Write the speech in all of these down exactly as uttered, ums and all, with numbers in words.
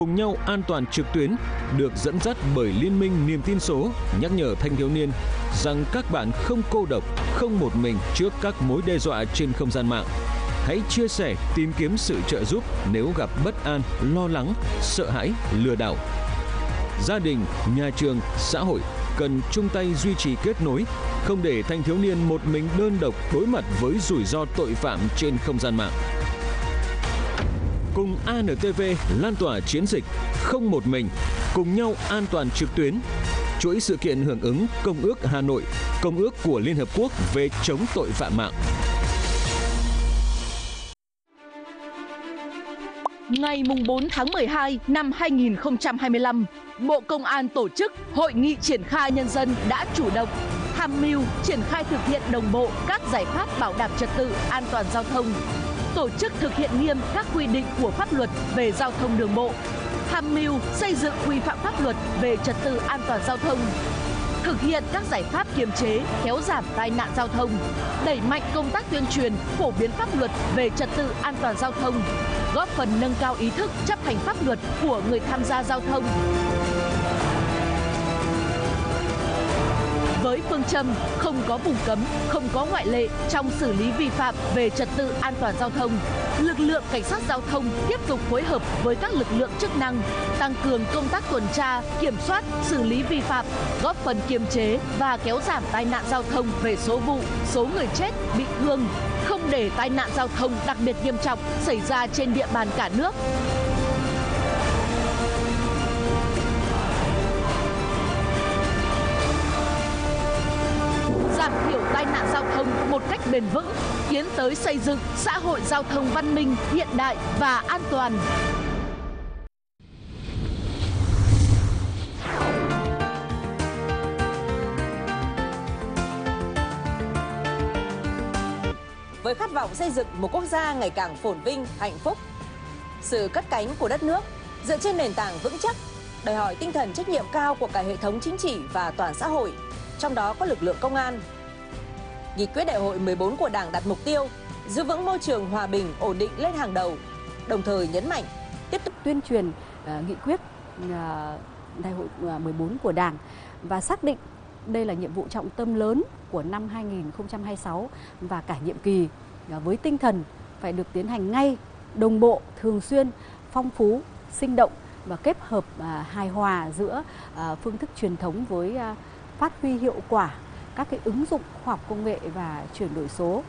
Cùng nhau an toàn trực tuyến được dẫn dắt bởi Liên minh Niềm tin số nhắc nhở thanh thiếu niên rằng các bạn không cô độc, không một mình trước các mối đe dọa trên không gian mạng. Hãy chia sẻ, tìm kiếm sự trợ giúp nếu gặp bất an, lo lắng, sợ hãi, lừa đảo. Gia đình, nhà trường, xã hội cần chung tay duy trì kết nối, không để thanh thiếu niên một mình đơn độc đối mặt với rủi ro tội phạm trên không gian mạng. Cùng a en tê vê lan tỏa chiến dịch không một mình, cùng nhau an toàn trực tuyến. Chuỗi sự kiện hưởng ứng Công ước Hà Nội, Công ước của Liên Hợp Quốc về chống tội phạm mạng. Ngày bốn tháng mười hai năm hai nghìn không trăm hai mươi lăm, Bộ Công an tổ chức Hội nghị triển khai nhân dân đã chủ động, tham mưu triển khai thực hiện đồng bộ các giải pháp bảo đảm trật tự an toàn giao thông, tổ chức thực hiện nghiêm các quy định của pháp luật về giao thông đường bộ, tham mưu xây dựng quy phạm pháp luật về trật tự an toàn giao thông, thực hiện các giải pháp kiềm chế, kéo giảm tai nạn giao thông, đẩy mạnh công tác tuyên truyền, phổ biến pháp luật về trật tự an toàn giao thông, góp phần nâng cao ý thức chấp hành pháp luật của người tham gia giao thông. Với phương châm không có vùng cấm, không có ngoại lệ trong xử lý vi phạm về trật tự an toàn giao thông, lực lượng cảnh sát giao thông tiếp tục phối hợp với các lực lượng chức năng, tăng cường công tác tuần tra, kiểm soát, xử lý vi phạm, góp phần kiềm chế và kéo giảm tai nạn giao thông về số vụ, số người chết, bị thương, không để tai nạn giao thông đặc biệt nghiêm trọng xảy ra trên địa bàn cả nước. Giảm thiểu tai nạn giao thông một cách bền vững, tiến tới xây dựng xã hội giao thông văn minh, hiện đại và an toàn. Với khát vọng xây dựng một quốc gia ngày càng phồn vinh, hạnh phúc, sự cất cánh của đất nước dựa trên nền tảng vững chắc, đòi hỏi tinh thần trách nhiệm cao của cả hệ thống chính trị và toàn xã hội, trong đó có lực lượng công an. Nghị quyết đại hội mười bốn của Đảng đặt mục tiêu giữ vững môi trường hòa bình, ổn định lên hàng đầu, đồng thời nhấn mạnh tiếp tục tuyên truyền uh, nghị quyết uh, đại hội uh, mười bốn của Đảng và xác định đây là nhiệm vụ trọng tâm lớn của năm hai nghìn không trăm hai mươi sáu và cả nhiệm kỳ, uh, với tinh thần phải được tiến hành ngay, đồng bộ, thường xuyên, phong phú, sinh động và kết hợp uh, hài hòa giữa uh, phương thức truyền thống với uh, phát huy hiệu quả các cái ứng dụng khoa học công nghệ và chuyển đổi số.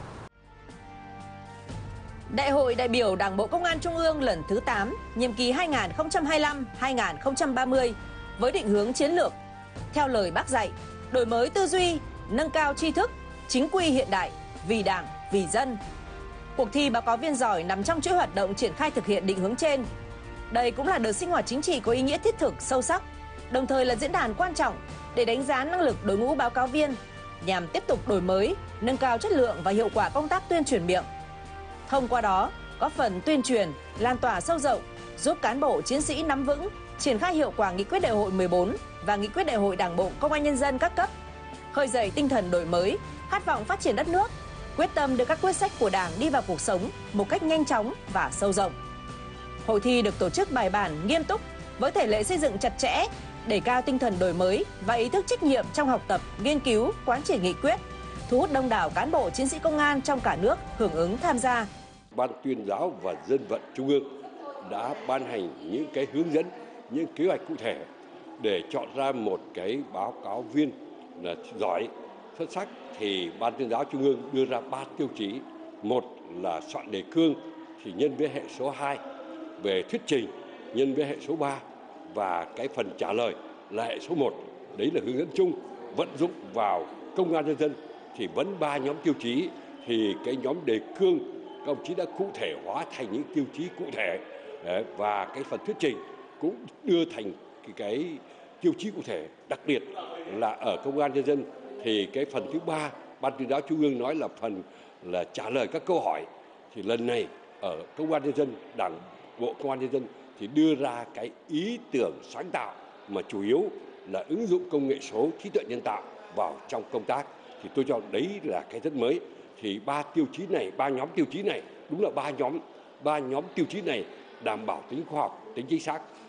Đại hội đại biểu Đảng bộ Công an Trung ương lần thứ tám, nhiệm kỳ hai nghìn không trăm hai mươi lăm đến hai nghìn không trăm ba mươi với định hướng chiến lược theo lời Bác dạy, đổi mới tư duy, nâng cao tri thức, chính quy hiện đại, vì Đảng, vì dân. Cuộc thi báo cáo viên giỏi nằm trong chuỗi hoạt động triển khai thực hiện định hướng trên. Đây cũng là đợt sinh hoạt chính trị có ý nghĩa thiết thực, sâu sắc, đồng thời là diễn đàn quan trọng để đánh giá năng lực đội ngũ báo cáo viên nhằm tiếp tục đổi mới, nâng cao chất lượng và hiệu quả công tác tuyên truyền miệng. Thông qua đó, góp phần tuyên truyền, lan tỏa sâu rộng, giúp cán bộ chiến sĩ nắm vững, triển khai hiệu quả nghị quyết đại hội mười bốn và nghị quyết đại hội Đảng bộ Công an Nhân dân các cấp, khơi dậy tinh thần đổi mới, khát vọng phát triển đất nước, quyết tâm đưa các quyết sách của Đảng đi vào cuộc sống một cách nhanh chóng và sâu rộng. Hội thi được tổ chức bài bản, nghiêm túc với thể lệ xây dựng chặt chẽ, đề cao tinh thần đổi mới và ý thức trách nhiệm trong học tập, nghiên cứu, quán triệt nghị quyết, thu hút đông đảo cán bộ chiến sĩ công an trong cả nước hưởng ứng tham gia. Ban tuyên giáo và dân vận Trung ương đã ban hành những cái hướng dẫn, những kế hoạch cụ thể để chọn ra một cái báo cáo viên là giỏi, xuất sắc. Thì Ban tuyên giáo Trung ương đưa ra ba tiêu chí. Một là soạn đề cương thì nhân với hệ số hai, về thuyết trình nhân với hệ số ba và cái phần trả lời là hệ số một. Đấy là hướng dẫn chung, vận dụng vào công an nhân dân thì vẫn ba nhóm tiêu chí, thì cái nhóm đề cương các ông chí đã cụ thể hóa thành những tiêu chí cụ thể. Đấy, và cái phần thuyết trình cũng đưa thành cái, cái tiêu chí cụ thể. Đặc biệt là ở công an nhân dân thì cái phần thứ ba, Ban tuyên giáo Trung ương nói là phần là trả lời các câu hỏi. Thì lần này ở công an nhân dân, Đảng bộ Công an Nhân dân thì đưa ra cái ý tưởng sáng tạo mà chủ yếu là ứng dụng công nghệ số, trí tuệ nhân tạo vào trong công tác. Thì tôi cho đấy là cái rất mới. Thì ba tiêu chí này, ba nhóm tiêu chí này, đúng là ba nhóm, ba nhóm tiêu chí này đảm bảo tính khoa học, tính chính xác